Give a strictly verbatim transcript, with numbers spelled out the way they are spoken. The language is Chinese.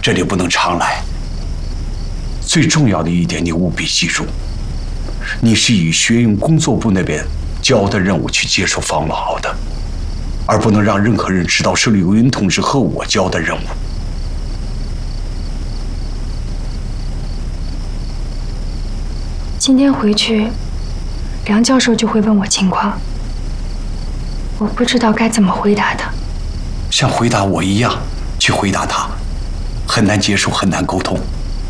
这里不能常来。最重要的一点，你务必记住，你是以学院工作部那边交的任务去接受方老的，而不能让任何人知道是柳云同志和我交的任务。 今天回去，梁教授就会问我情况，我不知道该怎么回答他。 像回答我一样去回答他，很难接受，很难沟通。